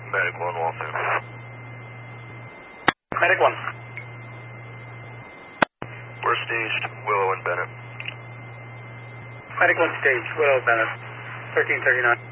Medic 1, Waltham. Medic 1. We're staged, Willow and Bennett. Medic 1 stage, Willow, Bennett, 1339.